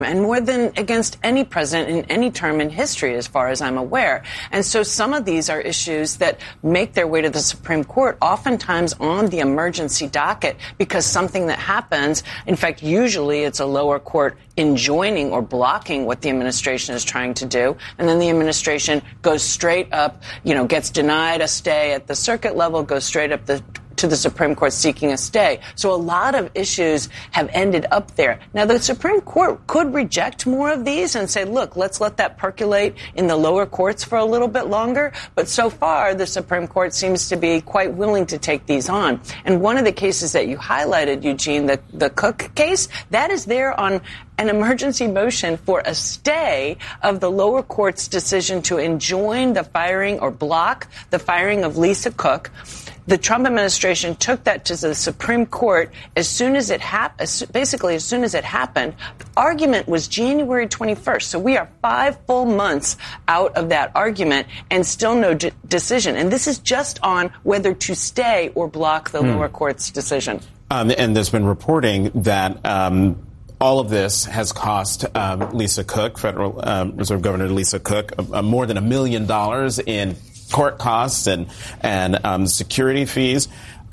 and more than against any president in any term in history, as far as I'm aware. And so some of these are issues that make their way to the Supreme Court, oftentimes on the emergency docket, because something that happens, in fact, usually it's a lower court enjoining or blocking what the administration is trying to do. And then the administration goes straight up, gets denied a stay at the circuit level, goes straight up to the Supreme Court seeking a stay. So a lot of issues have ended up there. Now, the Supreme Court could reject more of these and say, look, let's let that percolate in the lower courts for a little bit longer. But so far, the Supreme Court seems to be quite willing to take these on. And one of the cases that you highlighted, Eugene, the Cook case, that is there on an emergency motion for a stay of the lower court's decision to enjoin the firing or block the firing of Lisa Cook. The Trump administration took that to the Supreme Court as soon as it happened. The argument was January 21st. So we are 5 full months out of that argument and still no decision. And this is just on whether to stay or block the lower court's decision. And there's been reporting that all of this has cost Lisa Cook, Federal Reserve Governor Lisa Cook, more than $1 million in court costs and security fees.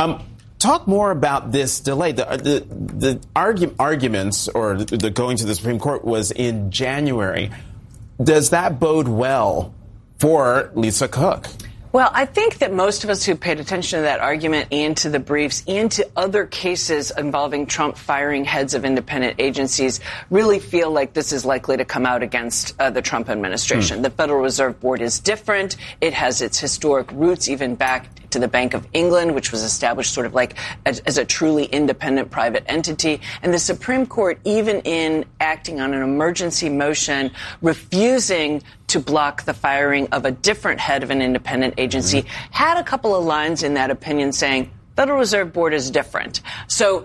Talk more about this delay. The arguments or the going to the Supreme Court was in January. Does that bode well for Lisa Cook? Well, I think that most of us who paid attention to that argument and to the briefs and to other cases involving Trump firing heads of independent agencies really feel like this is likely to come out against the Trump administration. The Federal Reserve Board is different. It has its historic roots even back to the Bank of England, which was established sort of like as a truly independent private entity. And the Supreme Court, even in acting on an emergency motion, refusing to block the firing of a different head of an independent agency, had a couple of lines in that opinion saying, Federal Reserve Board is different. So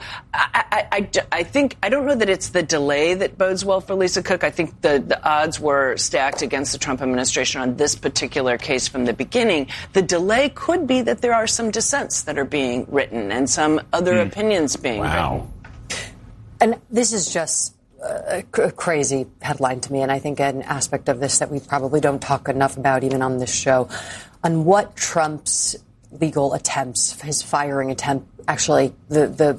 I don't know that it's the delay that bodes well for Lisa Cook. I think the odds were stacked against the Trump administration on this particular case from the beginning. The delay could be that there are some dissents that are being written and some other opinions being written. And this is just a crazy headline to me, and I think an aspect of this that we probably don't talk enough about even on this show, on what Trump's legal attempts, his firing attempt, actually the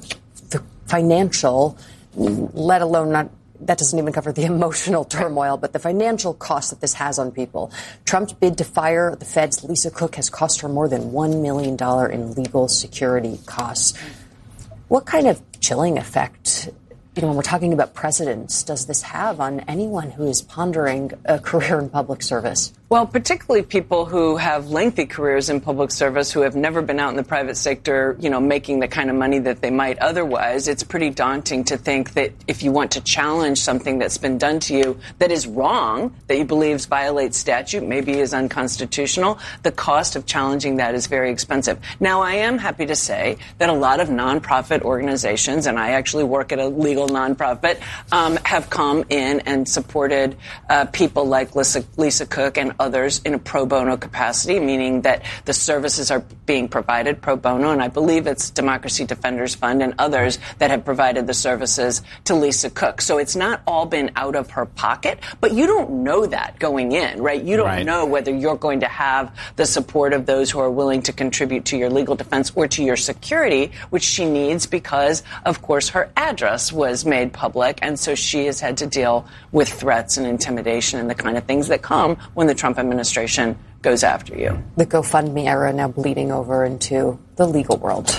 financial, let alone not, that doesn't even cover the emotional turmoil, but the financial cost that this has on people. Trump's bid to fire the Fed's Lisa Cook has cost her more than $1 million in legal security costs. What kind of chilling effect, when we're talking about precedents, does this have on anyone who is pondering a career in public service? Well, particularly people who have lengthy careers in public service, who have never been out in the private sector, making the kind of money that they might otherwise. It's pretty daunting to think that if you want to challenge something that's been done to you that is wrong, that you believe violates statute, maybe is unconstitutional, the cost of challenging that is very expensive. Now, I am happy to say that a lot of nonprofit organizations, and I actually work at a legal nonprofit, have come in and supported people like Lisa Cook and others in a pro bono capacity, meaning that the services are being provided pro bono. And I believe it's Democracy Defenders Fund and others that have provided the services to Lisa Cook. So it's not all been out of her pocket, but you don't know that going in, right? You don't know whether you're going to have the support of those who are willing to contribute to your legal defense or to your security, which she needs because, of course, her address was made public. And so she has had to deal with threats and intimidation and the kind of things that come when the Trump administration goes after you. The GoFundMe era now bleeding over into the legal world.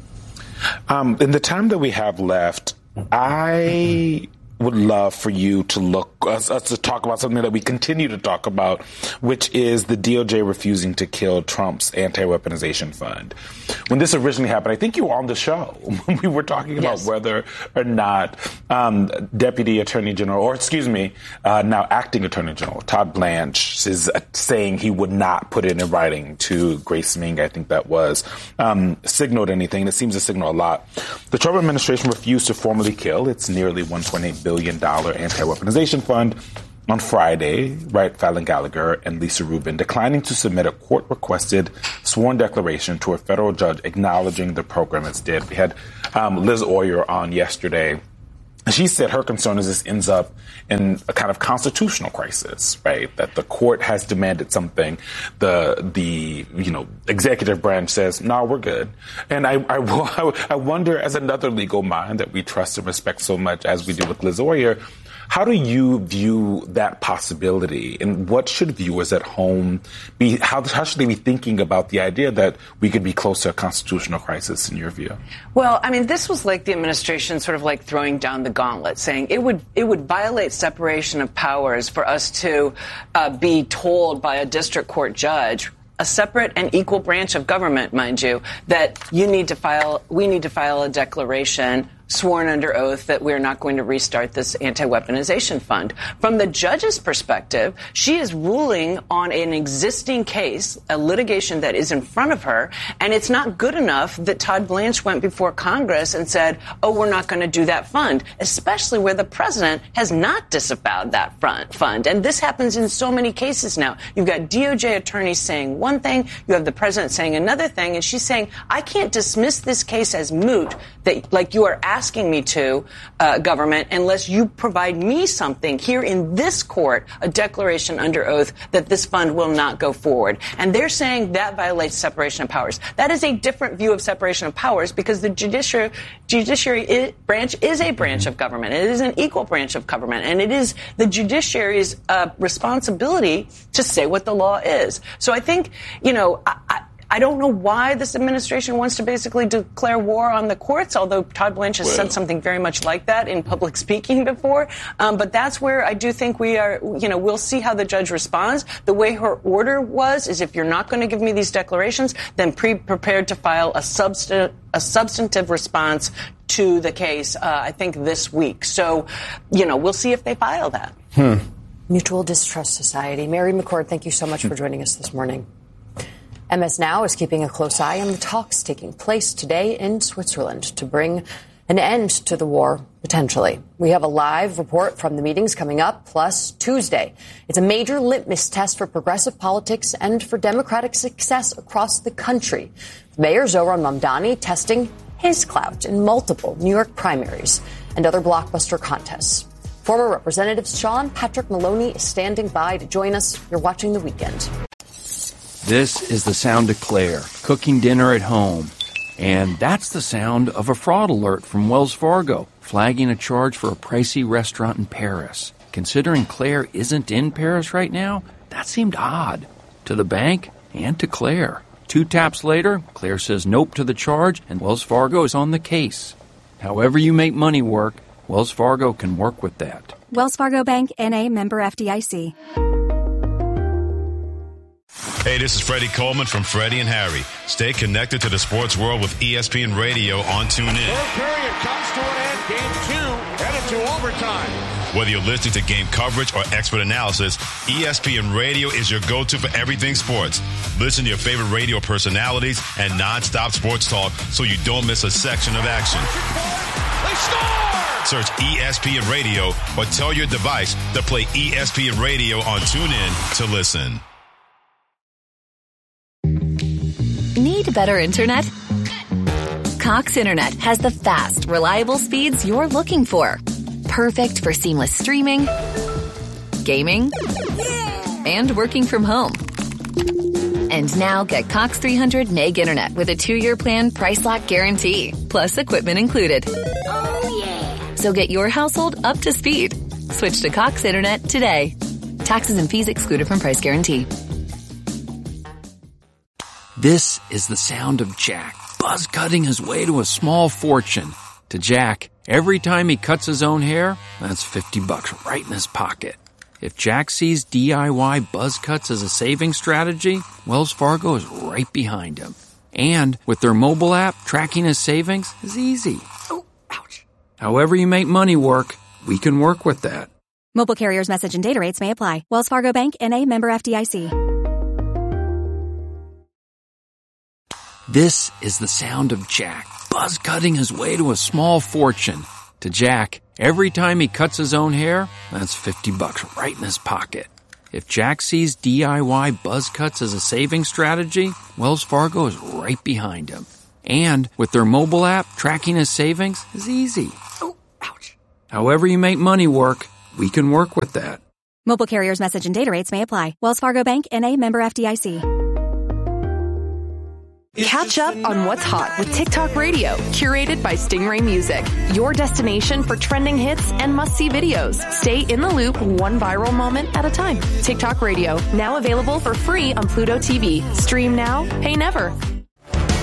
In the time that we have left, I would love for you to us to talk about something that we continue to talk about, which is the DOJ refusing to kill Trump's anti-weaponization fund. When this originally happened, I think you were on the show when we were talking about whether or not Deputy Attorney General, now Acting Attorney General Todd Blanche is saying he would not put it in writing to Grace Ming, I think that was, signaled anything. It seems to signal a lot. The Trump administration refused to formally kill its nearly $1.8 billion anti-weaponization fund on Friday, Wright Fallon Gallagher and Lisa Rubin declining to submit a court-requested sworn declaration to a federal judge acknowledging the program as dead. We had Liz Oyer on yesterday she said her concern is this ends up in a kind of constitutional crisis, right? That the court has demanded something, the executive branch says, no, we're good. And I wonder, as another legal mind that we trust and respect so much as we do with Liz Oyer, how do you view that possibility, and what should viewers at home be? How should they be thinking about the idea that we could be close to a constitutional crisis, in your view? Well, I mean, this was like the administration sort of like throwing down the gauntlet, saying it would violate separation of powers for us to be told by a district court judge, a separate and equal branch of government, mind you, that we need to file a declaration sworn under oath that we're not going to restart this anti-weaponization fund. From the judge's perspective, she is ruling on an existing case, a litigation that is in front of her, and it's not good enough that Todd Blanche went before Congress and said, oh, we're not going to do that fund, especially where the president has not disavowed that fund. And this happens in so many cases now. You've got DOJ attorneys saying one thing, you have the president saying another thing, and she's saying, I can't dismiss this case as moot, that like you are asking me to, government, unless you provide me something here in this court, a declaration under oath that this fund will not go forward. And they're saying that violates separation of powers. That is a different view of separation of powers because the judiciary branch is a branch of government. It is an equal branch of government, and it is the judiciary's responsibility to say what the law is. So I think, I don't know why this administration wants to basically declare war on the courts, although Todd Blanche has said something very much like that in public speaking before. But that's where I do think we are, we'll see how the judge responds. The way her order was is if you're not going to give me these declarations, then prepared to file a substantive response to the case, I think this week. So, we'll see if they file that. Mutual Distrust Society. Mary McCord, thank you so much for joining us this morning. MS Now is keeping a close eye on the talks taking place today in Switzerland to bring an end to the war, potentially. We have a live report from the meetings coming up, plus Tuesday. It's a major litmus test for progressive politics and for democratic success across the country. Mayor Zohran Mamdani testing his clout in multiple New York primaries and other blockbuster contests. Former Representative Sean Patrick Maloney is standing by to join us. You're watching The Weekend. This is the sound of Claire, cooking dinner at home. And that's the sound of a fraud alert from Wells Fargo, flagging a charge for a pricey restaurant in Paris. Considering Claire isn't in Paris right now, that seemed odd to the bank and to Claire. 2 taps later, Claire says nope to the charge, and Wells Fargo is on the case. However you make money work, Wells Fargo can work with that. Wells Fargo Bank, N.A., member FDIC. Hey, this is Freddie Coleman from Freddie and Harry. Stay connected to the sports world with ESPN Radio on TuneIn. Third period comes to an end. Game 2 headed to overtime. Whether you're listening to game coverage or expert analysis, ESPN Radio is your go-to for everything sports. Listen to your favorite radio personalities and non-stop sports talk so you don't miss a section of action. They score! Search ESPN Radio or tell your device to play ESPN Radio on TuneIn to listen. Need better internet? Cox Internet has the fast, reliable speeds you're looking for. Perfect for seamless streaming, gaming, and working from home. And now get Cox 300 meg internet with a 2-year plan price lock guarantee, plus equipment included. Oh, yeah. So get your household up to speed. Switch to Cox Internet today. Taxes and fees excluded from price guarantee. This is the sound of Jack, buzz cutting his way to a small fortune. To Jack, every time he cuts his own hair, that's $50 right in his pocket. If Jack sees DIY buzz cuts as a saving strategy, Wells Fargo is right behind him. And with their mobile app, tracking his savings is easy. Oh, ouch. However you make money work, we can work with that. Mobile carriers' message and data rates may apply. Wells Fargo Bank, N.A., member FDIC. This is the sound of Jack, buzz cutting his way to a small fortune. To Jack, every time he cuts his own hair, that's $50 right in his pocket. If Jack sees DIY buzz cuts as a saving strategy, Wells Fargo is right behind him. And with their mobile app, tracking his savings is easy. Oh, ouch. However you make money work, we can work with that. Mobile carriers' message and data rates may apply. Wells Fargo Bank, N.A., member FDIC. Catch up on what's hot with TikTok Radio, curated by Stingray Music. Your destination for trending hits and must-see videos. Stay in the loop, one viral moment at a time. TikTok Radio, now available for free on Pluto TV. Stream now, pay never.